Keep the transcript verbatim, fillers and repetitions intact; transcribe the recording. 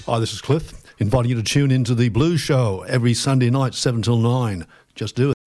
Hi, this is Cliff, inviting you to tune into the Blues Show every Sunday night, seven till nine. Just do it.